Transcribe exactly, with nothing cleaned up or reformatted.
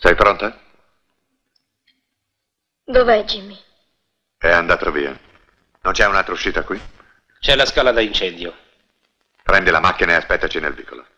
Sei pronta? Dov'è Jimmy? È andato via. Non c'è un'altra uscita qui? C'è la scala da incendio. Prendi la macchina e aspettaci nel vicolo.